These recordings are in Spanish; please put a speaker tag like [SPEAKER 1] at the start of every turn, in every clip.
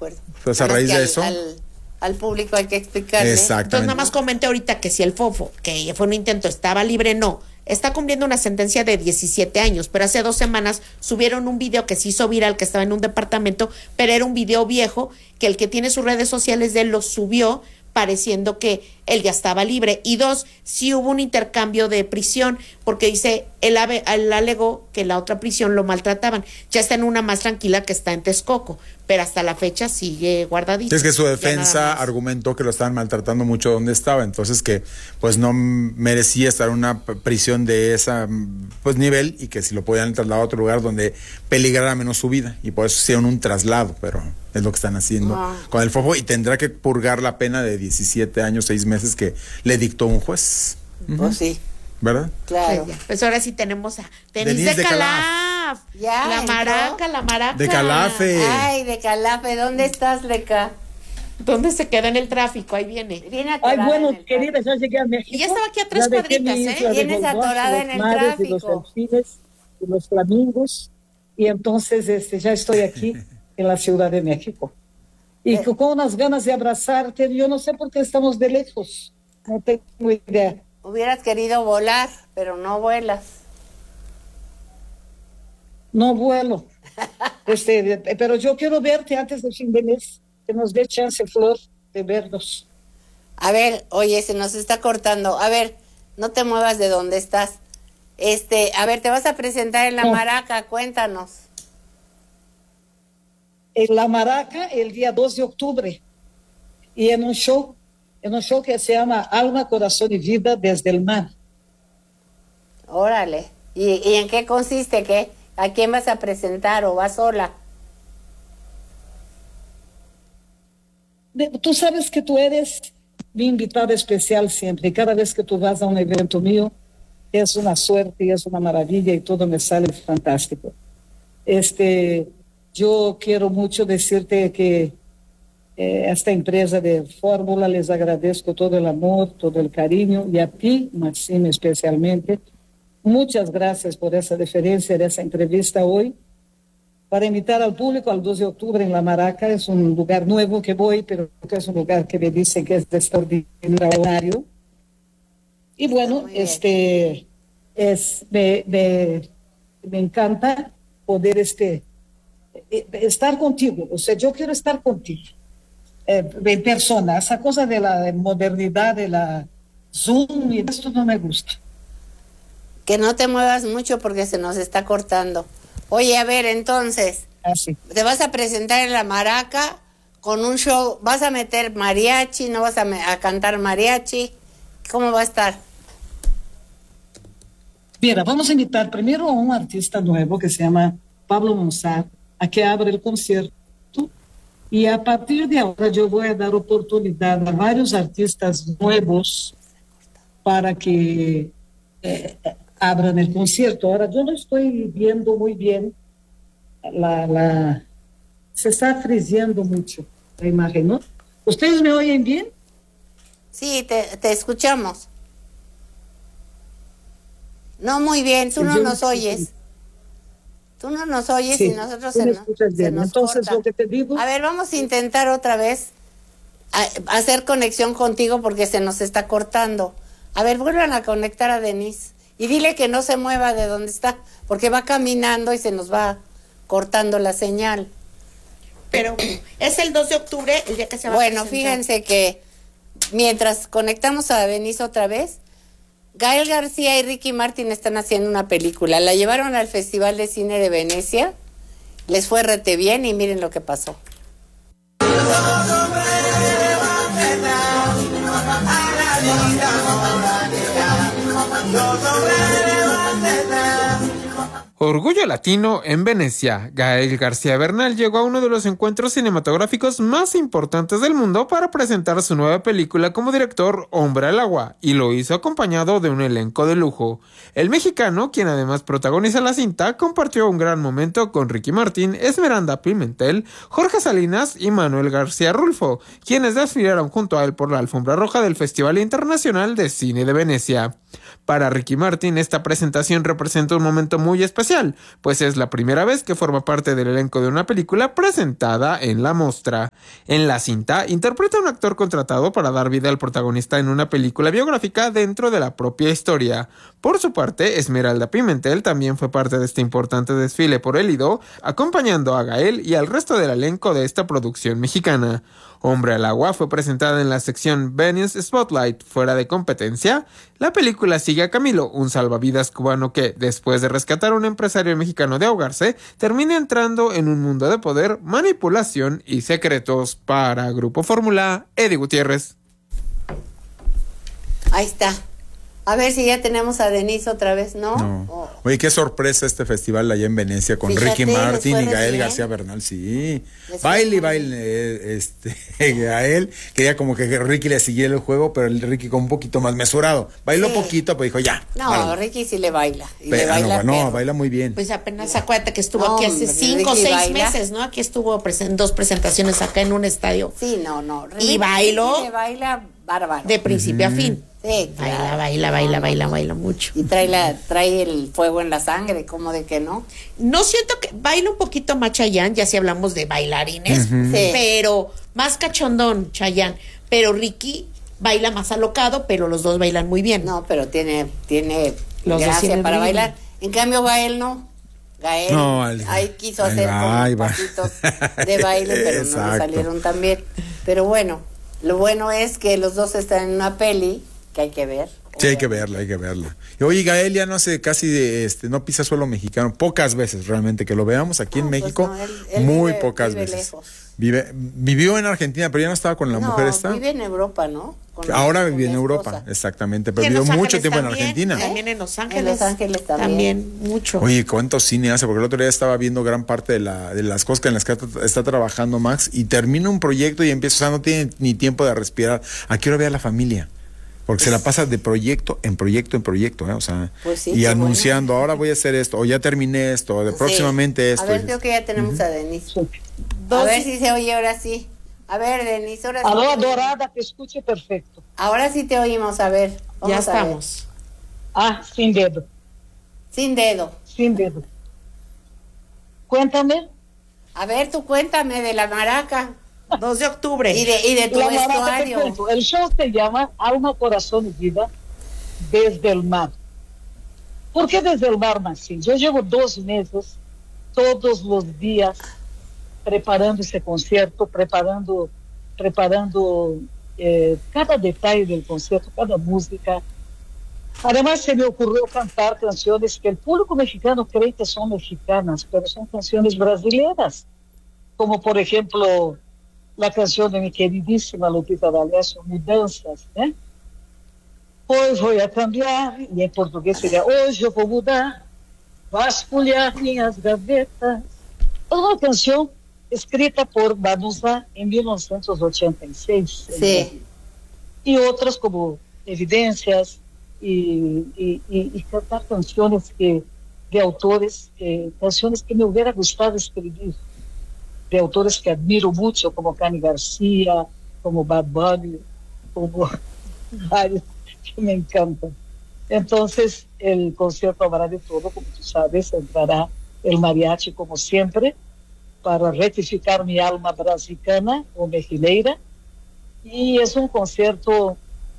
[SPEAKER 1] acuerdo.
[SPEAKER 2] Pues a raíz de eso.
[SPEAKER 1] Al público hay que explicarle.
[SPEAKER 2] Exactamente.
[SPEAKER 3] Entonces nada más comenté ahorita que si el fofo, que fue un intento, estaba libre, no. Está cumpliendo una sentencia de 17 años, pero hace 2 semanas subieron un video que se hizo viral, que estaba en un departamento, pero era un video viejo, que el que tiene sus redes sociales de él lo subió, pareciendo que él ya estaba libre. Y 2, sí hubo un intercambio de prisión, porque dice, él alegó que la otra prisión lo maltrataban. Ya está en una más tranquila que está en Texcoco, pero hasta la fecha sigue guardadito.
[SPEAKER 2] Es que su defensa argumentó que lo estaban maltratando mucho donde estaba, entonces que pues no merecía estar en una prisión de ese pues nivel, y que si lo podían trasladar a otro lugar donde peligrara menos su vida, y por eso hicieron un traslado, pero es lo que están haciendo con el fofo, y tendrá que purgar la pena de 17 años, 6 meses que le dictó un juez.
[SPEAKER 1] Pues sí.
[SPEAKER 2] ¿Verdad?
[SPEAKER 1] Claro.
[SPEAKER 3] Sí, pues ahora sí tenemos a Denise de Calaf.
[SPEAKER 1] Ya,
[SPEAKER 3] la maraca.
[SPEAKER 2] De Calafe.
[SPEAKER 1] Ay, de Calafe. ¿Dónde estás, Leca?
[SPEAKER 3] ¿Dónde se queda en el tráfico? Ahí viene.
[SPEAKER 4] Ay, bueno, querida, ya llegué a México.
[SPEAKER 3] Y ya estaba aquí a 3 cuadritas, ¿eh?
[SPEAKER 1] Vienes atorada en el tráfico.
[SPEAKER 4] Y los delfines y los flamingos. Y entonces ya estoy aquí en la Ciudad de México. Y con unas ganas de abrazarte. Yo no sé por qué estamos de lejos. No tengo idea.
[SPEAKER 1] Hubieras querido volar, pero no vuelas.
[SPEAKER 4] No vuelo. Pero yo quiero verte antes del fin de mes. Que nos dé chance, Flor, de vernos.
[SPEAKER 1] A ver, oye, se nos está cortando. A ver, no te muevas de donde estás. A ver, te vas a presentar en La Maraca, cuéntanos.
[SPEAKER 4] En La Maraca, el día 2 de octubre. Y en un show que se llama Alma, Corazón y Vida desde el Mar.
[SPEAKER 1] Órale. ¿Y en qué consiste? ¿Qué? ¿A quién vas a presentar o vas sola?
[SPEAKER 4] Tú sabes que tú eres mi invitada especial siempre. Cada vez que tú vas a un evento mío, es una suerte y es una maravilla y todo me sale fantástico. Yo quiero mucho decirte que esta empresa de Fórmula les agradezco todo el amor, todo el cariño, y a ti, Maxime, especialmente. Muchas gracias por esa deferencia de esa entrevista hoy. Para invitar al público al 2 de octubre en La Maraca, es un lugar nuevo que voy, pero es un lugar que me dicen que es de extraordinario. Y bueno, me encanta poder estar contigo. O sea, yo quiero estar contigo. En persona, esa cosa de la modernidad, de la Zoom, y esto no me gusta.
[SPEAKER 1] Que no te muevas mucho porque se nos está cortando. Oye, a ver, entonces, te vas a presentar en La Maraca con un show, vas a meter mariachi, no vas a cantar mariachi, ¿cómo va a estar?
[SPEAKER 4] Mira, vamos a invitar primero a un artista nuevo que se llama Pablo Monsar, a que abra el concierto. Y a partir de ahora yo voy a dar oportunidad a varios artistas nuevos para que abran el concierto. Ahora, yo no estoy viendo muy bien se está friseando mucho la imagen, ¿no? ¿Ustedes me oyen bien?
[SPEAKER 1] Sí, te escuchamos. No, muy bien, tú no nos oyes. Tú no nos oyes, sí, y nosotros se nos
[SPEAKER 4] Entonces,
[SPEAKER 1] corta.
[SPEAKER 4] lo que te digo...
[SPEAKER 1] A ver, vamos a intentar otra vez hacer conexión contigo porque se nos está cortando. A ver, vuelvan a conectar a Denise y dile que no se mueva de donde está, porque va caminando y se nos va cortando la señal.
[SPEAKER 3] Pero es el 2 de octubre el día que se va a
[SPEAKER 1] Bueno,
[SPEAKER 3] presentar.
[SPEAKER 1] fíjense que mientras conectamos a Denise otra vez, Gael García y Ricky Martin están haciendo una película. La llevaron al Festival de Cine de Venecia, les fue rete bien y miren lo que pasó.
[SPEAKER 5] Orgullo Latino en Venecia. Gael García Bernal llegó a uno de los encuentros cinematográficos más importantes del mundo para presentar su nueva película como director Hombre al Agua, y lo hizo acompañado de un elenco de lujo. El mexicano, quien además protagoniza la cinta, compartió un gran momento con Ricky Martin, Esmeralda Pimentel, Jorge Salinas y Manuel García Rulfo, quienes desfilaron junto a él por la alfombra roja del Festival Internacional de Cine de Venecia. Para Ricky Martin, esta presentación representa un momento muy especial especial, pues es la primera vez que forma parte del elenco de una película presentada en la mostra. En la cinta, interpreta a un actor contratado para dar vida al protagonista en una película biográfica dentro de la propia historia. Por su parte, Esmeralda Pimentel también fue parte de este importante desfile por el Lido, acompañando a Gael y al resto del elenco de esta producción mexicana. Hombre al Agua fue presentada en la sección Venice Spotlight fuera de competencia. La película sigue a Camilo, un salvavidas cubano que, después de rescatar a un empresario mexicano de ahogarse, termina entrando en un mundo de poder, manipulación y secretos. Para Grupo Fórmula, Eddie Gutiérrez.
[SPEAKER 1] Ahí está. A ver si ya tenemos a Denise otra vez, ¿no?
[SPEAKER 2] No. Oye, qué sorpresa este festival allá en Venecia con Ricky Martin y Gael García Bernal, sí. Baile, Gael quería como que Ricky le siguiera el juego, pero el Ricky con un poquito más mesurado. Bailó poquito, pero dijo ya.
[SPEAKER 1] No, vale. Ricky sí le baila.
[SPEAKER 2] Baila muy bien.
[SPEAKER 3] Pues apenas acuérdate que estuvo aquí hace 5 o 6 meses, ¿no? Aquí estuvo en 2 presentaciones acá en un estadio.
[SPEAKER 1] Sí, no.
[SPEAKER 3] Y bailó.
[SPEAKER 1] Ricky le baila bárbaro.
[SPEAKER 3] De principio a fin.
[SPEAKER 1] Sí, claro.
[SPEAKER 3] Baila mucho.
[SPEAKER 1] Y trae el fuego en la sangre, ¿cómo de que no?
[SPEAKER 3] No siento que baila un poquito más Chayanne, ya si hablamos de bailarines, pero más cachondón Chayanne, pero Ricky baila más alocado, pero los dos bailan muy bien.
[SPEAKER 1] No, pero tiene gracia para bailar. En cambio Gael no. Gael ahí quiso hacer pasitos de baile, pero no le salieron tan bien. Pero bueno, lo bueno es que los dos están en una peli que hay que ver.
[SPEAKER 2] Sí, hay que verla. Y oye, Gael ya no hace casi no pisa suelo mexicano, pocas veces realmente que lo veamos aquí en México, él muy pocas veces. Vivió en Argentina, pero ya no estaba con la mujer esta.
[SPEAKER 1] Vive en Europa, ¿no?
[SPEAKER 2] Ahora vive en Europa, exactamente, pero vivió mucho tiempo en Argentina.
[SPEAKER 3] También en Los Ángeles.
[SPEAKER 1] En Los Ángeles también
[SPEAKER 3] mucho.
[SPEAKER 2] Oye, ¿cuánto cine hace? Porque el otro día estaba viendo gran parte de las cosas en las que está trabajando Max y termina un proyecto y empieza, no tiene ni tiempo de respirar. ¿A qué hora ve a la familia? Porque se la pasa de proyecto en proyecto, o sea,
[SPEAKER 1] pues sí,
[SPEAKER 2] y anunciando, ahora voy a hacer esto, o ya terminé esto, o próximamente esto.
[SPEAKER 1] A ver, creo que ya tenemos a Denise. A ver si se oye ahora sí. A ver, Denise, ahora sí.
[SPEAKER 4] Aló, Adorada, te escucho perfecto.
[SPEAKER 1] Ahora sí te oímos, a ver.
[SPEAKER 3] Ya estamos.
[SPEAKER 4] Sin dedo.
[SPEAKER 1] Sin dedo.
[SPEAKER 4] Cuéntame.
[SPEAKER 1] A ver, tú cuéntame de la maraca.
[SPEAKER 3] 2 de octubre.
[SPEAKER 1] Y de tu vestuario.
[SPEAKER 4] El show se llama Alma, Corazón y Vida desde el mar. ¿Por qué desde el mar, Maxine? Yo llevo 2 meses, todos los días, preparando ese concierto, preparando cada detalle del concierto, cada música. Además, se me ocurrió cantar canciones que el público mexicano cree que son mexicanas, pero son canciones brasileñas, como por ejemplo la canción de mi queridísima Lupita D'Alessio, Mudanças, ¿eh? Hoy voy a cambiar, y en portugués sería hoy yo voy a mudar, vasculhar minhas gavetas. Es una canción escrita por Vanusa en 1986.
[SPEAKER 1] Sí.
[SPEAKER 4] Y otras como Evidencias y cantar canciones de autores, canciones que me hubiera gustado escribir, de autores que admiro mucho, como Cani García, como Bad Bunny, como varios que me encantan. Entonces, el concierto habrá de todo, como tú sabes, entrará el mariachi como siempre, para rectificar mi alma brasileña o mexileira, y es un concierto,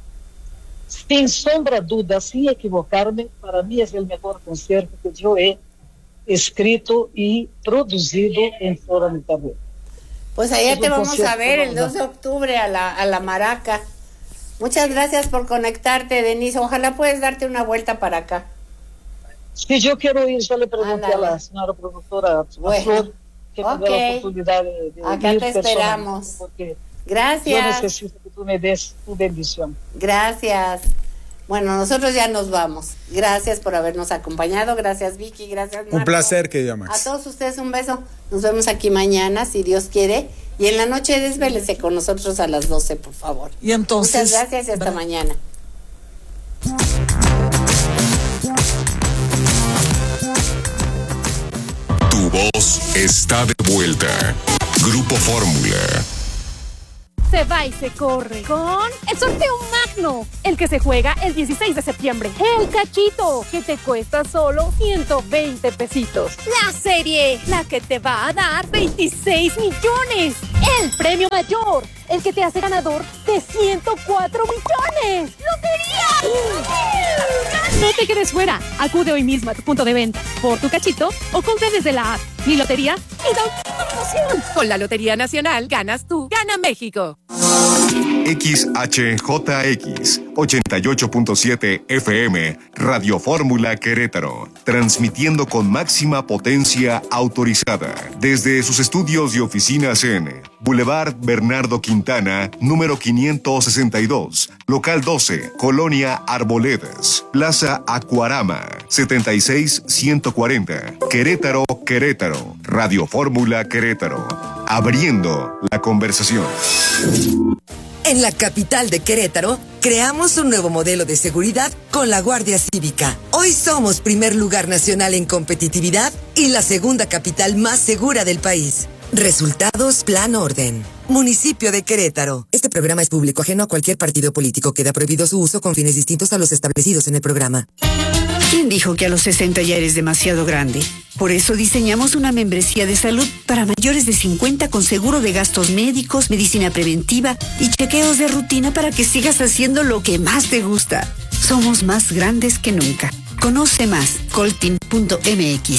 [SPEAKER 4] sin sombra de duda, sin equivocarme, para mí es el mejor concierto que yo he escrito y producido en toda mi carrera.
[SPEAKER 1] Pues allá te vamos a ver el 2 de octubre a la maraca. Muchas gracias por conectarte, Denise. Ojalá puedes darte una vuelta para acá.
[SPEAKER 4] Si yo quiero ir, yo le pregunté a la señora productora Flor que me dé la oportunidad de
[SPEAKER 1] acá
[SPEAKER 4] ir
[SPEAKER 1] te esperamos. Gracias.
[SPEAKER 4] Yo necesito que tú me des tu bendición.
[SPEAKER 1] Gracias. Bueno, nosotros ya nos vamos. Gracias por habernos acompañado. Gracias, Vicky. Gracias, Marco.
[SPEAKER 2] Un placer, querida Max.
[SPEAKER 1] A todos ustedes un beso. Nos vemos aquí mañana, si Dios quiere. Y en la noche desvélese con nosotros a las 12, por favor.
[SPEAKER 4] Y entonces,
[SPEAKER 1] muchas gracias y hasta mañana.
[SPEAKER 6] Tu voz está de vuelta. Grupo Fórmula. se va y se corre con el sorteo magno, el que se juega el 16 de septiembre. El cachito, que te cuesta solo 120 pesitos. La serie, la que te va a dar 26 millones. El premio mayor, el que te hace ganador de 104 millones. ¡Lotería! No te quedes fuera. Acude hoy mismo a tu punto de venta por tu cachito o compra desde la app Mi Lotería y da una promoción. Con la Lotería Nacional ganas tú, gana México.
[SPEAKER 7] XHJX 88.7 FM Radio Fórmula Querétaro, transmitiendo con máxima potencia autorizada desde sus estudios y oficinas en Boulevard Bernardo Quintana, número 562, local 12, Colonia Arboledas, Plaza Acuarama, 76140, Querétaro, Querétaro. Radio Fórmula Querétaro, abriendo la conversación.
[SPEAKER 8] En la capital de Querétaro, creamos un nuevo modelo de seguridad con la Guardia Cívica. Hoy somos primer lugar nacional en competitividad y la segunda capital más segura del país. Resultados Plan Orden. Municipio de Querétaro. Este programa es público, ajeno a cualquier partido político. Queda prohibido su uso con fines distintos a los establecidos en el programa.
[SPEAKER 9] ¿Quién dijo que a los 60 ya eres demasiado grande? Por eso diseñamos una membresía de salud para mayores de 50 con seguro de gastos médicos, medicina preventiva y chequeos de rutina para que sigas haciendo lo que más te gusta. Somos más grandes que nunca. Conoce más, coltin.mx.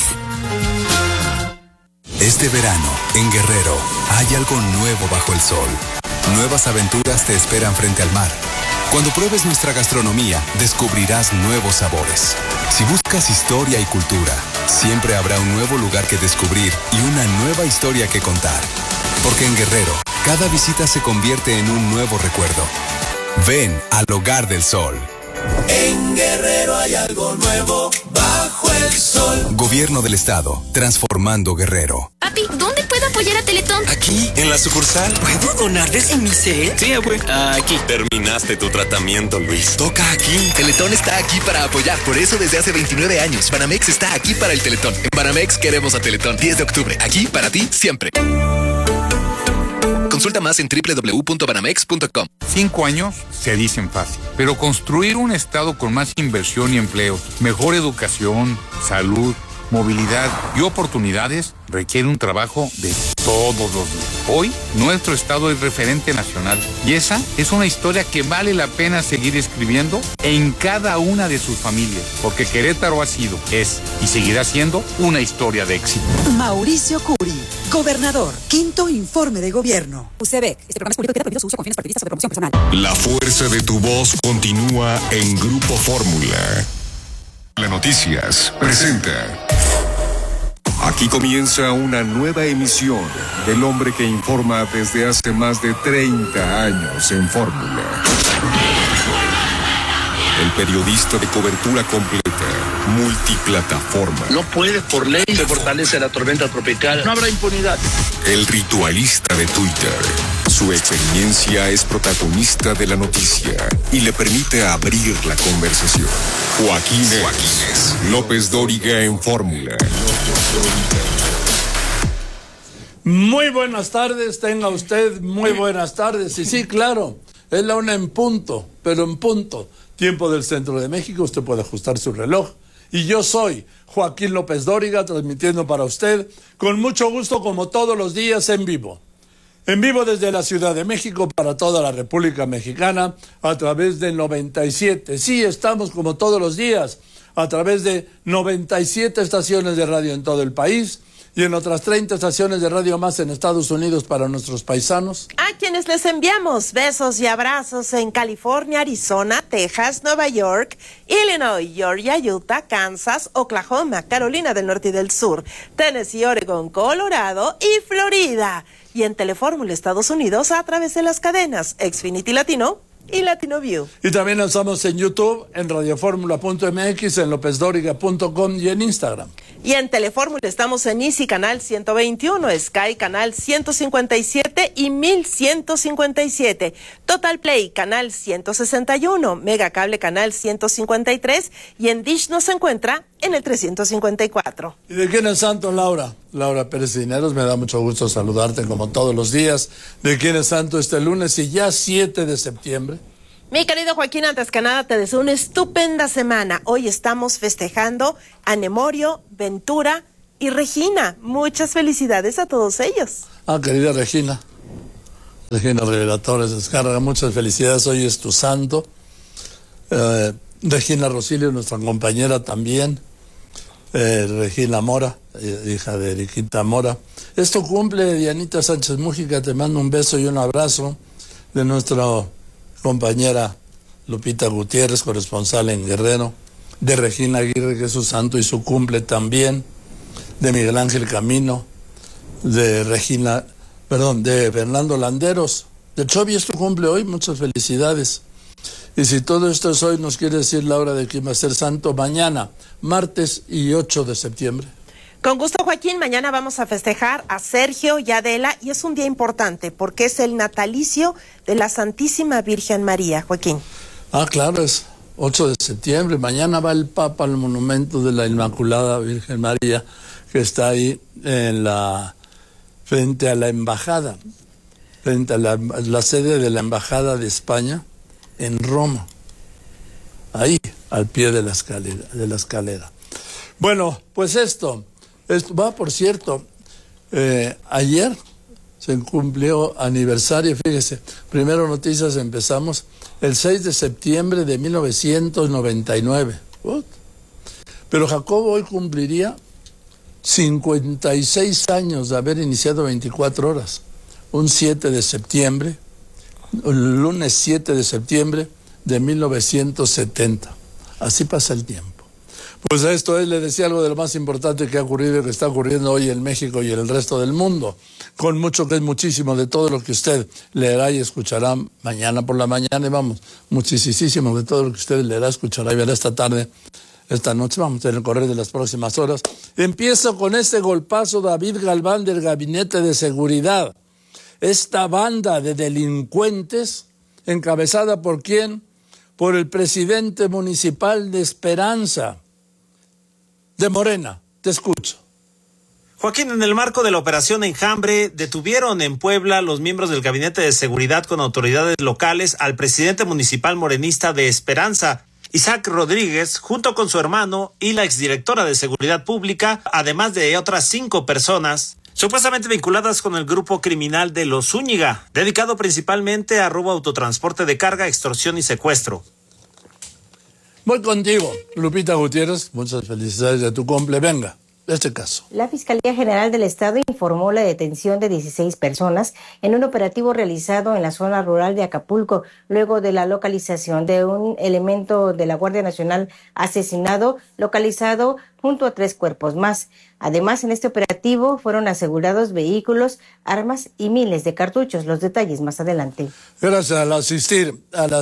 [SPEAKER 10] Este verano, en Guerrero, hay algo nuevo bajo el sol. Nuevas aventuras te esperan frente al mar. Cuando pruebes nuestra gastronomía, descubrirás nuevos sabores. Si buscas historia y cultura, siempre habrá un nuevo lugar que descubrir y una nueva historia que contar. Porque en Guerrero, cada visita se convierte en un nuevo recuerdo. Ven al Hogar del Sol.
[SPEAKER 11] En Guerrero hay algo nuevo bajo el sol.
[SPEAKER 10] Gobierno del Estado, transformando Guerrero.
[SPEAKER 12] Papi, ¿dónde puedo apoyar a Teletón?
[SPEAKER 11] Aquí, en la sucursal.
[SPEAKER 12] ¿Puedo donarles en mi cel?
[SPEAKER 11] Sí, abue. Aquí. Terminaste tu tratamiento, Luis.
[SPEAKER 13] Toca aquí. Teletón está aquí para apoyar. Por eso desde hace 29 años, Banamex está aquí para el Teletón. En Banamex queremos a Teletón. 10 de octubre. Aquí para ti, siempre. Consulta más en www.banamex.com.
[SPEAKER 14] 5 años se dicen fácil, pero construir un estado con más inversión y empleo, mejor educación, salud, movilidad y oportunidades requiere un trabajo de todos los días. Hoy, nuestro estado es referente nacional y esa es una historia que vale la pena seguir escribiendo en cada una de sus familias, porque Querétaro ha sido, es y seguirá siendo una historia de éxito.
[SPEAKER 15] Mauricio Curi, gobernador, quinto informe de gobierno.
[SPEAKER 16] UCEBEC, este programa es público y queda prohibido su uso con fines partidistas o de promoción personal.
[SPEAKER 7] La fuerza de tu voz continúa en Grupo Fórmula. La Noticias presenta. Aquí comienza una nueva emisión del hombre que informa desde hace más de 30 años en Fórmula. El periodista de cobertura completa, multiplataforma.
[SPEAKER 17] No puede, por ley, se fortalece la tormenta tropical. No habrá impunidad.
[SPEAKER 7] El ritualista de Twitter. Su experiencia es protagonista de la noticia y le permite abrir la conversación. Joaquín López Dóriga en Fórmula.
[SPEAKER 18] Muy buenas tardes, tenga usted muy buenas tardes. Y sí, claro, es la 1 en punto, pero en punto. Tiempo del centro de México, usted puede ajustar su reloj. Y yo soy Joaquín López Dóriga, transmitiendo para usted con mucho gusto, como todos los días, en vivo. En vivo desde la Ciudad de México para toda la República Mexicana a través de 97. Sí, estamos como todos los días a través de 97 estaciones de radio en todo el país y en otras 30 estaciones de radio más en Estados Unidos para nuestros paisanos.
[SPEAKER 19] A quienes les enviamos besos y abrazos en California, Arizona, Texas, Nueva York, Illinois, Georgia, Utah, Kansas, Oklahoma, Carolina del Norte y del Sur, Tennessee, Oregon, Colorado y Florida. Y en Telefórmula Estados Unidos a través de las cadenas Xfinity Latino y Latino View.
[SPEAKER 18] Y también estamos en YouTube, en radioformula.mx, en lopezdoriga.com y en Instagram.
[SPEAKER 19] Y en Telefórmula estamos en Easy Canal 121, Sky Canal 157 y 1157, Total Play Canal 161, Mega Cable Canal 153 y en Dish nos encuentra en el 354.
[SPEAKER 18] ¿Y de quién es santo, Laura? Laura Pérez Dineros, me da mucho gusto saludarte como todos los días. ¿De quién es santo este lunes y ya 7 de septiembre?
[SPEAKER 19] Mi querido Joaquín, antes que nada te deseo una estupenda semana. Hoy estamos festejando a Nemorio, Ventura y Regina. Muchas felicidades a todos ellos.
[SPEAKER 18] Querida Regina Reveladores Descarga, muchas felicidades, hoy es tu santo. Regina Rosilio, nuestra compañera también. Regina Mora, hija de Eriquita Mora. Esto cumple Dianita Sánchez Mújica, te mando un beso y un abrazo de nuestra compañera Lupita Gutiérrez, corresponsal en Guerrero, de Regina Aguirre, que es su santo y su cumple también, de Miguel Ángel Camino, de Fernando Landeros, de Chovi, es tu cumple hoy, muchas felicidades. Y si todo esto es hoy, nos quiere decir Laura de quién va a ser santo mañana, martes y 8 de septiembre.
[SPEAKER 19] Con gusto, Joaquín, mañana vamos a festejar a Sergio y Adela, y es un día importante porque es el natalicio de la Santísima Virgen María, Joaquín.
[SPEAKER 18] Claro, es 8 de septiembre, mañana va el Papa al monumento de la Inmaculada Virgen María, que está ahí frente a la embajada, frente a la sede de la Embajada de España en Roma, ahí, al pie de la escalera. Bueno, pues esto va, por cierto, ayer se cumplió aniversario, fíjese, primero noticias empezamos, el 6 de septiembre de 1999. Pero Jacobo hoy cumpliría 56 años de haber iniciado 24 horas, un 7 de septiembre, el lunes 7 de septiembre de 1970. Así pasa el tiempo. Pues a esto él le decía algo de lo más importante que ha ocurrido y que está ocurriendo hoy en México y en el resto del mundo, con mucho que es muchísimo de todo lo que usted leerá y escuchará mañana por la mañana, y vamos, muchísimo de todo lo que usted leerá, escuchará y verá esta tarde, esta noche, vamos, en el correr de las próximas horas. Empiezo con este golpazo David Galván del Gabinete de Seguridad. Esta banda de delincuentes, encabezada ¿por quién? Por el presidente municipal de Esperanza, de Morena. Te escucho.
[SPEAKER 20] Joaquín, en el marco de la operación Enjambre, detuvieron en Puebla los miembros del Gabinete de Seguridad con autoridades locales al presidente municipal morenista de Esperanza, Isaac Rodríguez, junto con su hermano y la exdirectora de Seguridad Pública, además de otras 5 personas supuestamente vinculadas con el grupo criminal de Los Zúñiga, dedicado principalmente a robo, autotransporte de carga, extorsión y secuestro.
[SPEAKER 18] Voy contigo, Lupita Gutiérrez, muchas felicidades de tu cumple, venga, este caso.
[SPEAKER 21] La Fiscalía General del Estado informó la detención de 16 personas en un operativo realizado en la zona rural de Acapulco, luego de la localización de un elemento de la Guardia Nacional asesinado, localizado junto a 3 cuerpos más. Además, en este operativo fueron asegurados vehículos, armas y miles de cartuchos. Los detalles más adelante.
[SPEAKER 18] Gracias al asistir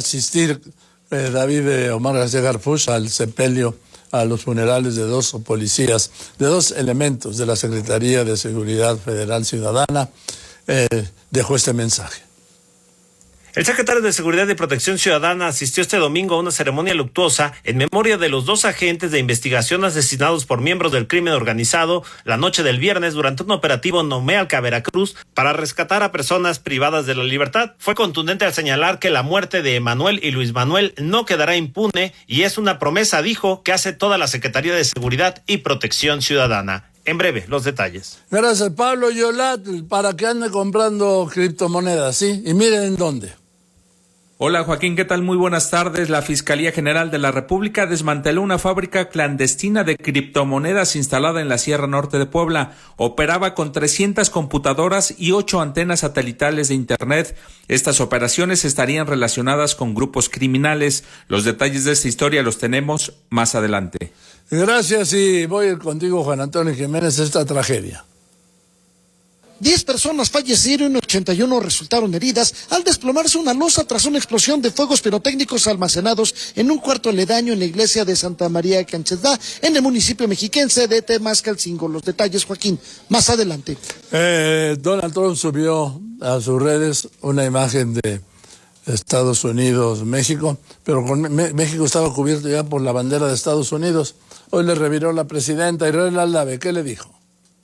[SPEAKER 18] David Omar García Garfuch al sepelio, a los funerales de 2 policías, de 2 elementos de la Secretaría de Seguridad Federal Ciudadana, dejó este mensaje.
[SPEAKER 20] El secretario de Seguridad y Protección Ciudadana asistió este domingo a una ceremonia luctuosa en memoria de los 2 agentes de investigación asesinados por miembros del crimen organizado la noche del viernes durante un operativo en Nomealca, Veracruz, para rescatar a personas privadas de la libertad. Fue contundente al señalar que la muerte de Emanuel y Luis Manuel no quedará impune y es una promesa, dijo, que hace toda la Secretaría de Seguridad y Protección Ciudadana. En breve, los detalles.
[SPEAKER 18] Gracias, Pablo Yolat, para que ande comprando criptomonedas, ¿sí? Y miren en dónde.
[SPEAKER 22] Hola Joaquín, ¿qué tal? Muy buenas tardes. La Fiscalía General de la República desmanteló una fábrica clandestina de criptomonedas instalada en la Sierra Norte de Puebla. Operaba con 300 computadoras y 8 antenas satelitales de Internet. Estas operaciones estarían relacionadas con grupos criminales. Los detalles de esta historia los tenemos más adelante.
[SPEAKER 18] Gracias, y voy contigo, Juan Antonio Jiménez, esta tragedia.
[SPEAKER 23] 10 personas fallecieron y 81 resultaron heridas al desplomarse una losa tras una explosión de fuegos pirotécnicos almacenados en un cuarto aledaño en la iglesia de Santa María Canchesdá, en el municipio mexiquense de Temascalcingo. Los detalles, Joaquín, más adelante.
[SPEAKER 18] Donald Trump subió a sus redes una imagen de Estados Unidos, México, pero México estaba cubierto ya por la bandera de Estados Unidos. Hoy le reviró la presidenta Israel Aldave. ¿Qué le dijo?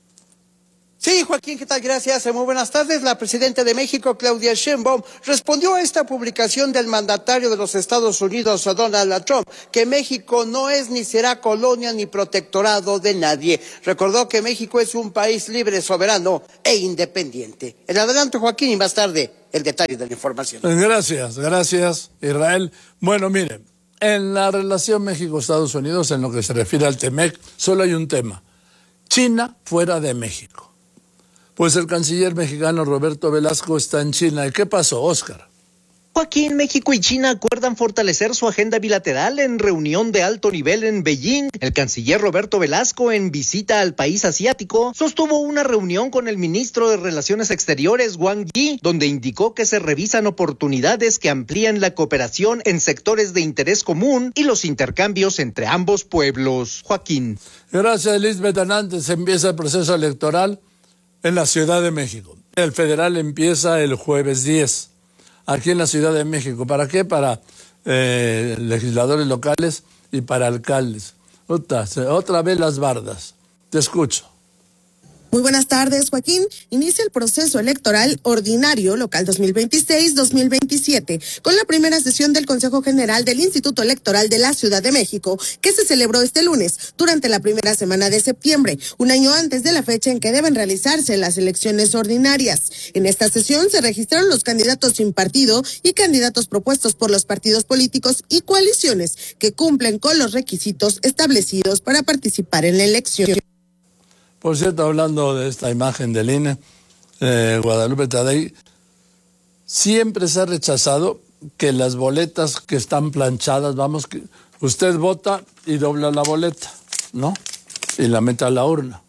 [SPEAKER 2] Sí, Joaquín, ¿qué tal? Gracias. Muy buenas tardes. La presidenta de México, Claudia Sheinbaum, respondió a esta publicación del mandatario de los Estados Unidos, Donald Trump, que México no es ni será colonia ni protectorado de nadie. Recordó que México es un país libre, soberano e independiente. En adelante, Joaquín, y más tarde el detalle de la información.
[SPEAKER 18] Gracias, Israel. Bueno, miren, en la relación México-Estados Unidos, en lo que se refiere al TEMEC, solo hay un tema: China fuera de México. Pues el canciller mexicano Roberto Velasco está en China. ¿Y qué pasó, Oscar?
[SPEAKER 3] Joaquín, México y China acuerdan fortalecer su agenda bilateral en reunión de alto nivel en Beijing. El canciller Roberto Velasco, en visita al país asiático, sostuvo una reunión con el ministro de Relaciones Exteriores, Wang Yi, donde indicó que se revisan oportunidades que amplían la cooperación en sectores de interés común y los intercambios entre ambos pueblos. Joaquín.
[SPEAKER 18] Gracias, Lisbeth Hernández. Empieza el proceso electoral en la Ciudad de México. El federal empieza el jueves 10, aquí en la Ciudad de México. ¿Para qué? Para legisladores locales y para alcaldes. Otra vez las bardas. Te escucho.
[SPEAKER 5] Muy buenas tardes, Joaquín. Inicia el proceso electoral ordinario local 2026-2027 con la primera sesión del Consejo General del Instituto Electoral de la Ciudad de México, que se celebró este lunes durante la primera semana de septiembre, un año antes de la fecha en que deben realizarse las elecciones ordinarias. En esta sesión se registraron los candidatos sin partido y candidatos propuestos por los partidos políticos y coaliciones que cumplen con los requisitos establecidos para participar en la elección.
[SPEAKER 18] Por cierto, hablando de esta imagen del INE, Guadalupe Tadei, siempre se ha rechazado que las boletas que están planchadas, que usted vota y dobla la boleta, ¿no? Y la mete a la urna.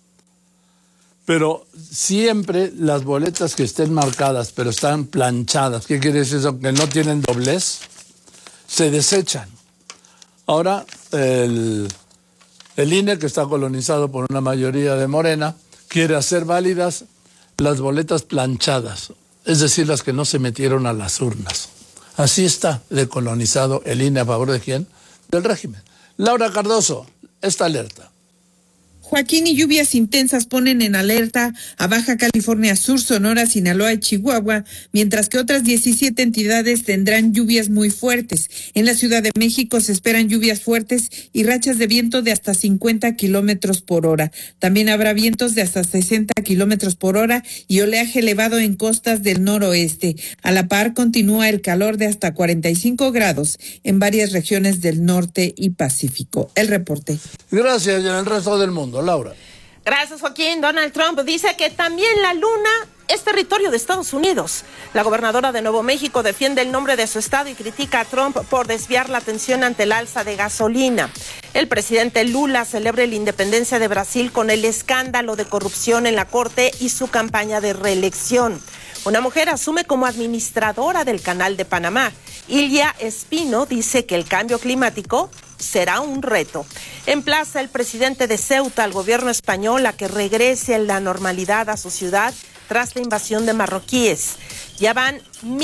[SPEAKER 18] Pero siempre las boletas que estén marcadas, pero están planchadas, ¿qué quiere decir eso? Que no tienen doblez, se desechan. Ahora, el INE, que está colonizado por una mayoría de Morena, quiere hacer válidas las boletas planchadas, es decir, las que no se metieron a las urnas. Así está decolonizado el INE. ¿A favor de quién? Del régimen. Laura Cardoso, esta alerta.
[SPEAKER 24] Joaquín, y lluvias intensas ponen en alerta a Baja California Sur, Sonora, Sinaloa y Chihuahua, mientras que otras 17 entidades tendrán lluvias muy fuertes. En la Ciudad de México se esperan lluvias fuertes y rachas de viento de hasta 50 kilómetros por hora. También habrá vientos de hasta 60 kilómetros por hora y oleaje elevado en costas del noroeste. A la par, continúa el calor de hasta 45 grados en varias regiones del norte y Pacífico. El reporte.
[SPEAKER 18] Gracias, y en el resto del mundo. Laura.
[SPEAKER 19] Gracias, Joaquín. Donald Trump dice que también la luna es territorio de Estados Unidos. La gobernadora de Nuevo México defiende el nombre de su estado y critica a Trump por desviar la atención ante el alza de gasolina. El presidente Lula celebra la independencia de Brasil con el escándalo de corrupción en la corte y su campaña de reelección. Una mujer asume como administradora del Canal de Panamá. Ilia Espino dice que el cambio climático será un reto. Emplaza el presidente de Ceuta al gobierno español a que regrese la normalidad a su ciudad tras la invasión de marroquíes. Ya van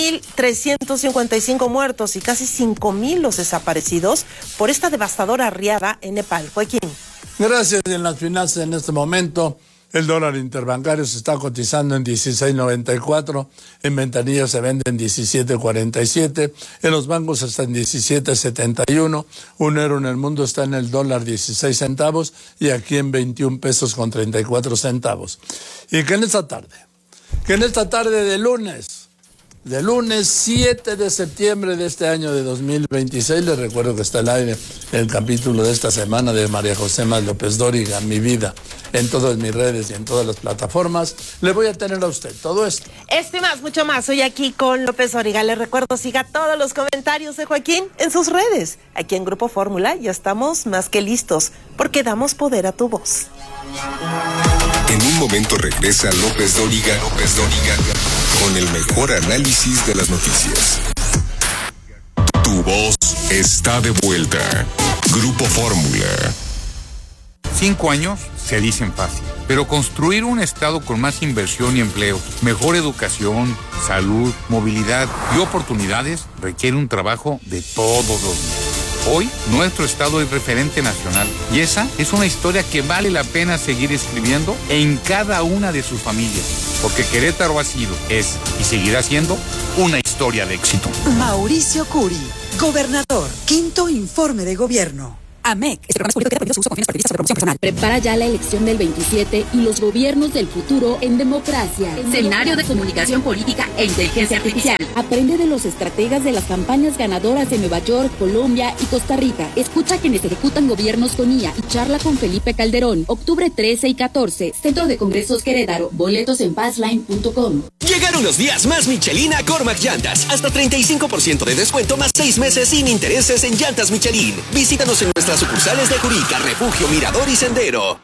[SPEAKER 19] 1.355 muertos y casi 5.000 los desaparecidos por esta devastadora riada en Nepal. Joaquín.
[SPEAKER 18] Gracias. En las finanzas en este momento, el dólar interbancario se está cotizando en 16.94, en ventanillas se vende en 17.47, en los bancos está en 17.71, un euro en el mundo está en el dólar 16 centavos y aquí en 21 pesos con 34 centavos. Y que en esta tarde de lunes 7 de septiembre de este año de 2026, les recuerdo que está al aire el capítulo de esta semana de María José Más López Dóriga, Mi Vida, en todas mis redes y en todas las plataformas. Le voy a tener a usted todo esto.
[SPEAKER 19] Esto y más, mucho más. Hoy aquí con López Dóriga. Le recuerdo, siga todos los comentarios de Joaquín en sus redes. Aquí en Grupo Fórmula ya estamos más que listos, porque damos poder a tu voz.
[SPEAKER 7] En un momento regresa López Dóriga con el mejor análisis de las noticias. Tu voz está de vuelta. Grupo Fórmula.
[SPEAKER 14] 5 años se dicen fácil, pero construir un estado con más inversión y empleo, mejor educación, salud, movilidad y oportunidades requiere un trabajo de todos los días. Hoy, nuestro estado es referente nacional y esa es una historia que vale la pena seguir escribiendo en cada una de sus familias, porque Querétaro ha sido, es y seguirá siendo una historia de éxito.
[SPEAKER 15] Mauricio Curi, gobernador, quinto informe de gobierno.
[SPEAKER 16] AMEC, este programa es público que prohíbe su uso con fines partidistas o de promoción personal.
[SPEAKER 1] Prepara ya la elección del 27 y los gobiernos del futuro en democracia.
[SPEAKER 4] Seminario de Comunicación Política e Inteligencia Artificial.
[SPEAKER 1] Aprende de los estrategas de las campañas ganadoras de Nueva York, Colombia y Costa Rica. Escucha a quienes ejecutan gobiernos con IA y charla con Felipe Calderón. Octubre 13 y 14. Centro de Congresos Querétaro. Boletos en passline.com.
[SPEAKER 6] Llegaron los días más Michelin a Cormac Llantas. Hasta 35% de descuento más 6 meses sin intereses en llantas Michelin. Visítanos en nuestras sucursales de Jurica, Refugio, Mirador y Sendero.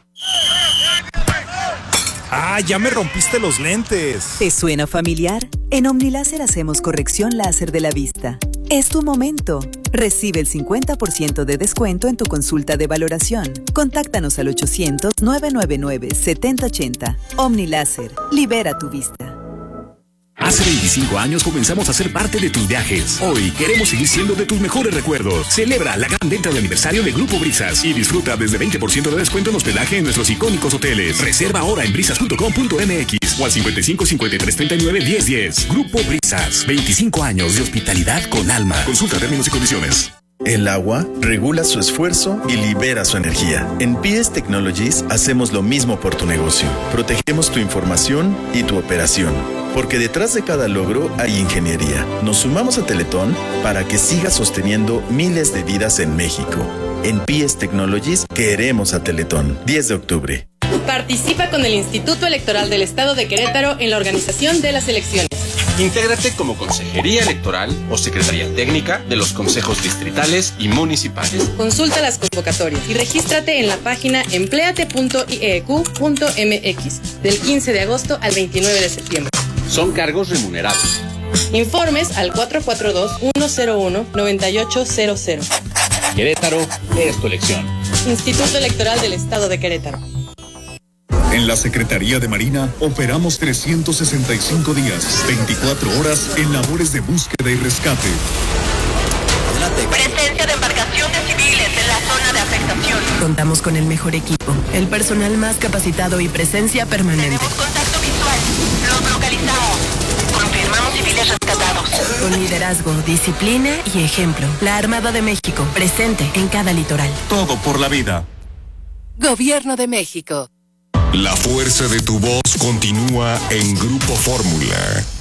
[SPEAKER 8] ¡Ah, ya me rompiste los lentes!
[SPEAKER 25] ¿Te suena familiar? En OmniLáser hacemos corrección láser de la vista. Es tu momento. Recibe el 50% de descuento en tu consulta de valoración. Contáctanos al 800-999-7080. OmniLáser. Libera tu vista.
[SPEAKER 26] Hace 25 años comenzamos a ser parte de tus viajes. Hoy queremos seguir siendo de tus mejores recuerdos. Celebra la gran venta de aniversario de Grupo Brisas y disfruta desde 20% de descuento en hospedaje en nuestros icónicos hoteles. Reserva ahora en brisas.com.mx o al 55 53 39 10 10. Grupo Brisas, 25 años de hospitalidad con alma. Consulta términos y condiciones.
[SPEAKER 27] El agua regula su esfuerzo y libera su energía. En PS Technologies hacemos lo mismo por tu negocio. Protegemos tu información y tu operación. Porque detrás de cada logro hay ingeniería. Nos sumamos a Teletón para que siga sosteniendo miles de vidas en México. En PS Technologies queremos a Teletón. 10 de octubre.
[SPEAKER 28] Participa con el Instituto Electoral del Estado de Querétaro en la organización de las elecciones.
[SPEAKER 29] Intégrate como Consejería Electoral o Secretaría Técnica de los consejos distritales y municipales.
[SPEAKER 28] Consulta las convocatorias y regístrate en la página empleate.ieq.mx del 15 de agosto al 29 de septiembre.
[SPEAKER 29] Son cargos remunerados.
[SPEAKER 28] Informes al 442-101-9800.
[SPEAKER 29] Querétaro es tu elección.
[SPEAKER 28] Instituto Electoral del Estado de Querétaro.
[SPEAKER 7] En la Secretaría de Marina operamos 365 días, 24 horas en labores de búsqueda y rescate.
[SPEAKER 4] Presencia de embarcaciones civiles en la zona de afectación.
[SPEAKER 30] Contamos con el mejor equipo, el personal más capacitado y presencia permanente.
[SPEAKER 4] Tenemos contacto visual. Los localizamos. Confirmamos civiles rescatados.
[SPEAKER 30] Con liderazgo, disciplina y ejemplo. La Armada de México, presente en cada litoral.
[SPEAKER 7] Todo por la vida.
[SPEAKER 30] Gobierno de México.
[SPEAKER 7] La fuerza de tu voz continúa en Grupo Fórmula.